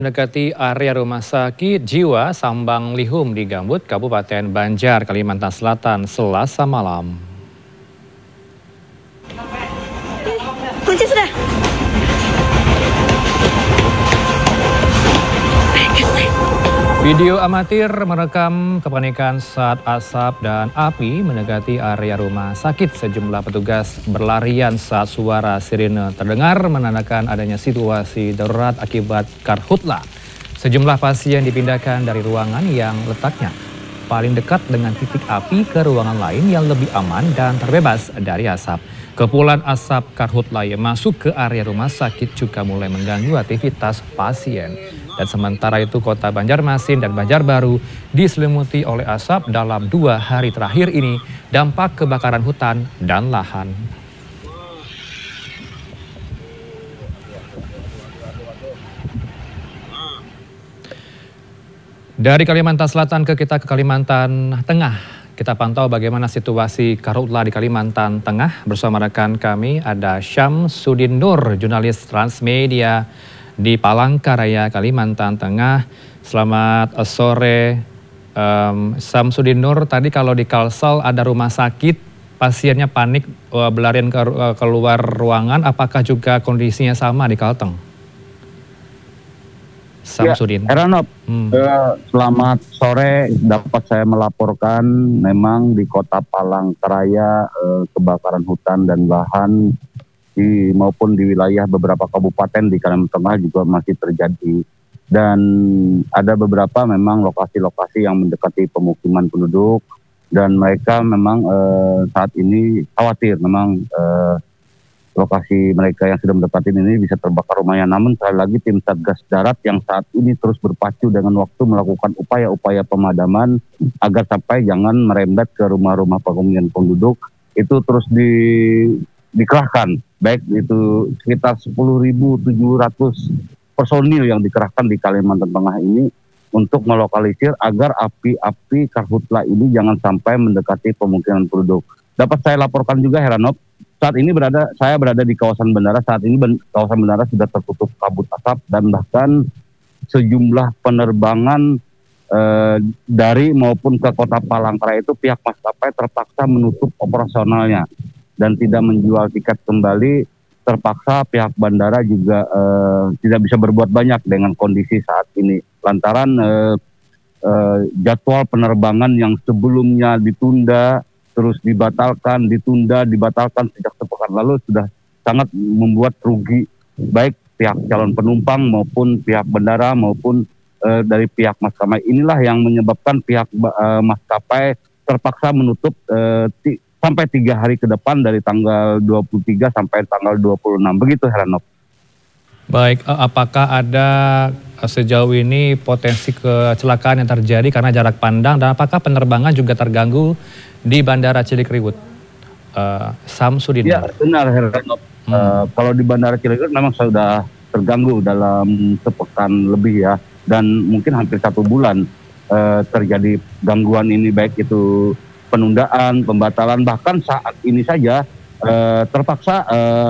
Mendekati area rumah sakit jiwa Sambang Lihum di Gambut, Kabupaten Banjar, Kalimantan Selatan, Selasa malam. Kunci sudah. Video amatir merekam kepanikan saat asap dan api mendekati area rumah sakit. Sejumlah petugas berlarian saat suara sirine terdengar menandakan adanya situasi darurat akibat karhutla. Sejumlah pasien dipindahkan dari ruangan yang letaknya paling dekat dengan titik api ke ruangan lain yang lebih aman dan terbebas dari asap. Kepulan asap karhutla yang masuk ke area rumah sakit juga mulai mengganggu aktivitas pasien. Dan sementara itu kota Banjarmasin dan Banjarbaru diselimuti oleh asap dalam 2 hari terakhir ini dampak kebakaran hutan dan lahan. Dari Kalimantan Selatan kita ke Kalimantan Tengah. Kita pantau bagaimana situasi karhutla di Kalimantan Tengah bersama rekan kami ada Syamsuddin Nur, jurnalis Transmedia di Palangkaraya, Kalimantan Tengah. Selamat sore, Syamsuddin Nur. Tadi kalau di Kalsel ada rumah sakit, pasiennya panik berlarian keluar ruangan. Apakah juga kondisinya sama di Kalteng? Syamsuddin. Ya, Heranov, selamat sore. Dapat saya melaporkan memang di Kota Palangkaraya kebakaran hutan dan lahan maupun di wilayah beberapa kabupaten di Kalimantan Tengah juga masih terjadi. Dan ada beberapa memang lokasi-lokasi yang mendekati pemukiman penduduk dan mereka memang saat ini khawatir memang lokasi mereka yang sudah mendekati ini bisa terbakar rumahnya. Namun sekali lagi tim Satgas Darat yang saat ini terus berpacu dengan waktu melakukan upaya-upaya pemadaman agar sampai jangan merembet ke rumah-rumah pemukiman penduduk itu terus dikerahkan. Baik itu sekitar 10.700 personil yang dikerahkan di Kalimantan Tengah ini untuk melokalisir agar api-api karhutla ini jangan sampai mendekati pemukiman penduduk. Dapat saya laporkan juga Heranov, saat ini saya berada di kawasan bandara. Saat ini kawasan bandara sudah tertutup kabut asap dan bahkan sejumlah penerbangan dari maupun ke kota Palangkaraya itu pihak maskapai terpaksa menutup operasionalnya dan tidak menjual tiket kembali. Terpaksa pihak bandara juga tidak bisa berbuat banyak dengan kondisi saat ini lantaran jadwal penerbangan yang sebelumnya ditunda terus dibatalkan sejak sepekan lalu sudah sangat membuat rugi baik pihak calon penumpang maupun pihak bandara maupun dari pihak maskapai. Inilah yang menyebabkan pihak maskapai terpaksa menutup sampai 3 hari ke depan dari tanggal 23 sampai tanggal 26. Begitu Heranov. Baik, apakah ada sejauh ini potensi kecelakaan yang terjadi karena jarak pandang dan apakah penerbangan juga terganggu di Bandara Cilikriwut? Syamsuddin. Ya benar Heranov. Kalau di Bandara Cilikriwut memang sudah terganggu dalam sepekan lebih ya, dan mungkin hampir 1 bulan terjadi gangguan ini, baik itu penundaan, pembatalan, bahkan saat ini saja terpaksa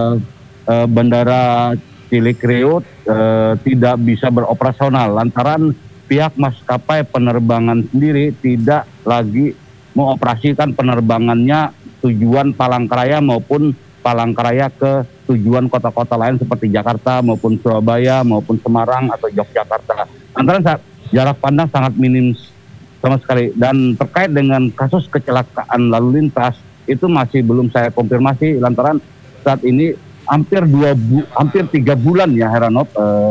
Bandara Cilikriwut tidak bisa beroperasional lantaran pihak maskapai penerbangan sendiri tidak lagi mengoperasikan penerbangannya tujuan Palangkaraya maupun Palangkaraya ke tujuan kota-kota lain seperti Jakarta maupun Surabaya maupun Semarang atau Yogyakarta. Antara jarak pandang sangat minim sama sekali. Dan terkait dengan kasus kecelakaan lalu lintas itu masih belum saya konfirmasi lantaran saat ini hampir 3 bulan ya Heranov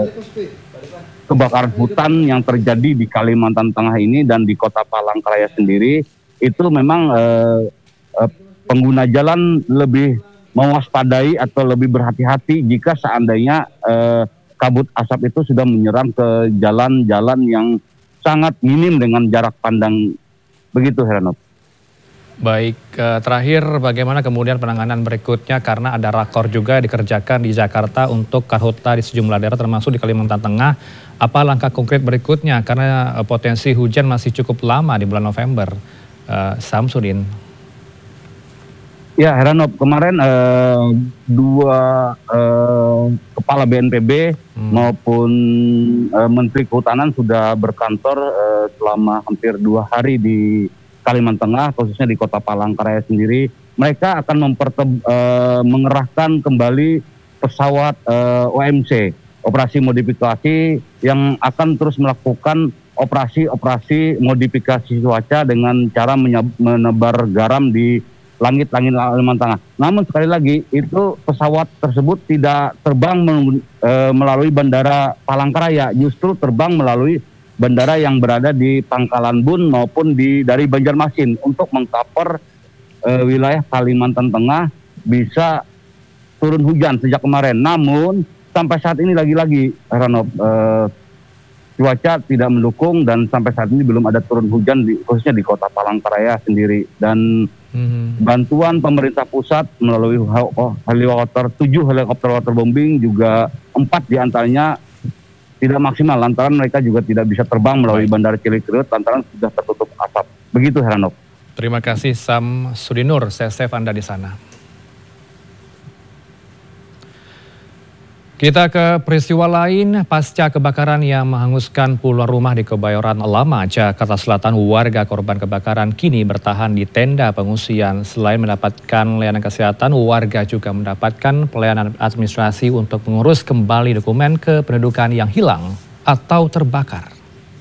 kebakaran hutan yang terjadi di Kalimantan Tengah ini dan di Kota Palangkaraya sendiri itu memang pengguna jalan lebih mewaspadai atau lebih berhati-hati jika seandainya kabut asap itu sudah menyerang ke jalan-jalan yang sangat minim dengan jarak pandang. Begitu Heranov. Baik, terakhir bagaimana kemudian penanganan berikutnya karena ada rakor juga dikerjakan di Jakarta untuk karhutla di sejumlah daerah termasuk di Kalimantan Tengah. Apa langkah konkret berikutnya karena potensi hujan masih cukup lama di bulan November? Syamsuddin. Ya, Heranov, kemarin dua kepala BNPB maupun Menteri Kehutanan sudah berkantor selama hampir 2 hari di Kalimantan Tengah, khususnya di Kota Palangkaraya sendiri. Mereka akan mengerahkan kembali pesawat OMC, operasi modifikasi, yang akan terus melakukan operasi modifikasi cuaca dengan cara menebar garam di langit-langit Kalimantan Tengah. Namun sekali lagi, itu pesawat tersebut tidak terbang melalui Bandara Palangkaraya, justru terbang melalui bandara yang berada di Pangkalan Bun maupun dari Banjarmasin untuk mengcover wilayah Kalimantan Tengah bisa turun hujan sejak kemarin. Namun sampai saat ini lagi-lagi, Heranov, cuaca tidak mendukung dan sampai saat ini belum ada turun hujan khususnya di Kota Palangkaraya sendiri. Dan bantuan pemerintah pusat melalui helikopter 7 helikopter waterbombing juga 4 diantaranya tidak maksimal lantaran mereka juga tidak bisa terbang melalui Bandara Cilikriwut lantaran sudah tertutup asap. Begitu, Heranov. Terima kasih Sam Sudinur, safe Anda di sana. Kita ke peristiwa lain, pasca kebakaran yang menghanguskan puluhan rumah di Kebayoran Lama, Jakarta Selatan. Warga korban kebakaran kini bertahan di tenda pengungsian. Selain mendapatkan layanan kesehatan, warga juga mendapatkan pelayanan administrasi untuk mengurus kembali dokumen kependudukan yang hilang atau terbakar.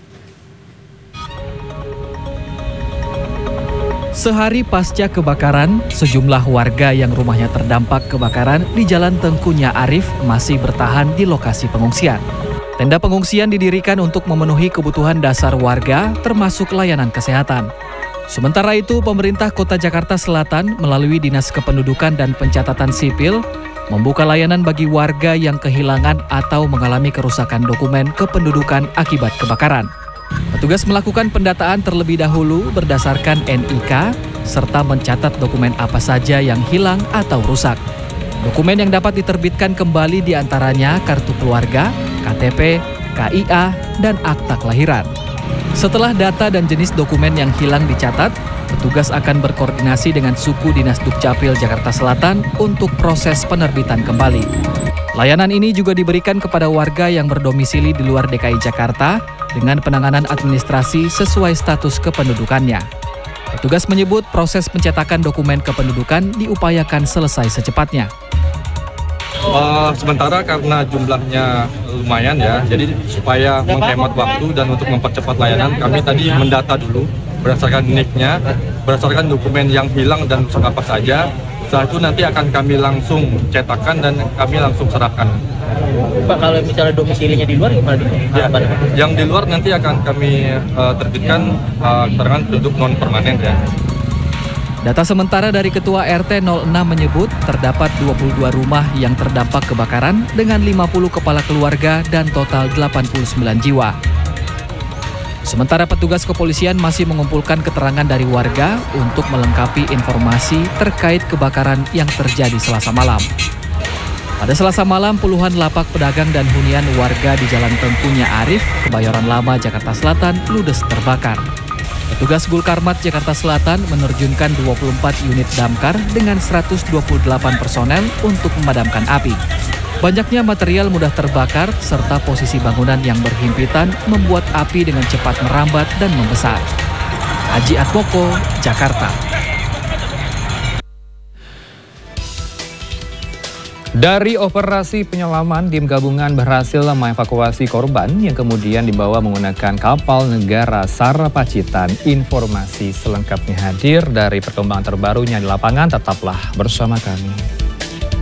Sehari pasca kebakaran, sejumlah warga yang rumahnya terdampak kebakaran di Jalan Tengku Nya Arif masih bertahan di lokasi pengungsian. Tenda pengungsian didirikan untuk memenuhi kebutuhan dasar warga, termasuk layanan kesehatan. Sementara itu, pemerintah Kota Jakarta Selatan melalui Dinas Kependudukan dan Pencatatan Sipil membuka layanan bagi warga yang kehilangan atau mengalami kerusakan dokumen kependudukan akibat kebakaran. Petugas melakukan pendataan terlebih dahulu berdasarkan NIK, serta mencatat dokumen apa saja yang hilang atau rusak. Dokumen yang dapat diterbitkan kembali diantaranya kartu keluarga, KTP, KIA, dan akta kelahiran. Setelah data dan jenis dokumen yang hilang dicatat, petugas akan berkoordinasi dengan suku Dinas Dukcapil Jakarta Selatan untuk proses penerbitan kembali. Layanan ini juga diberikan kepada warga yang berdomisili di luar DKI Jakarta dengan penanganan administrasi sesuai status kependudukannya. Petugas menyebut proses pencetakan dokumen kependudukan diupayakan selesai secepatnya. Sementara karena jumlahnya lumayan ya, jadi supaya menghemat waktu dan untuk mempercepat layanan, kami tadi mendata dulu berdasarkan NIK-nya, berdasarkan dokumen yang hilang dan rusak apa saja. Setelah itu nanti akan kami langsung cetakan dan kami langsung serahkan. Pak, kalau misalnya domisilinya di luar gimana? Ya, yang di luar nanti akan kami terbitkan keterangan penduduk non permanen ya. Data sementara dari Ketua RT 06 menyebut terdapat 22 rumah yang terdampak kebakaran dengan 50 kepala keluarga dan total 89 jiwa. Sementara petugas kepolisian masih mengumpulkan keterangan dari warga untuk melengkapi informasi terkait kebakaran yang terjadi Selasa malam. Pada Selasa malam, puluhan lapak pedagang dan hunian warga di Jalan Tengku Nya Arif, Kebayoran Lama, Jakarta Selatan, ludes terbakar. Petugas Gulkarmat Jakarta Selatan menerjunkan 24 unit damkar dengan 128 personel untuk memadamkan api. Banyaknya material mudah terbakar serta posisi bangunan yang berhimpitan membuat api dengan cepat merambat dan membesar. Haji Atmoko, Jakarta. Dari operasi penyelaman, tim gabungan berhasil mengevakuasi korban yang kemudian dibawa menggunakan kapal negara SAR Pacitan. Informasi selengkapnya hadir dari perkembangan terbarunya di lapangan. Tetaplah bersama kami.